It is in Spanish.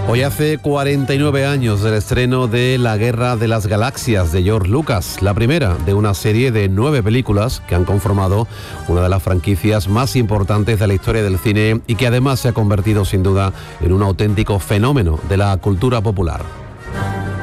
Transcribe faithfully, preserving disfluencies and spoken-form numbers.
Hoy hace cuarenta y nueve años del estreno de La Guerra de las Galaxias de George Lucas, la primera de una serie de nueve películas que han conformado una de las franquicias más importantes de la historia del cine y que además se ha convertido sin duda en un auténtico fenómeno de la cultura popular.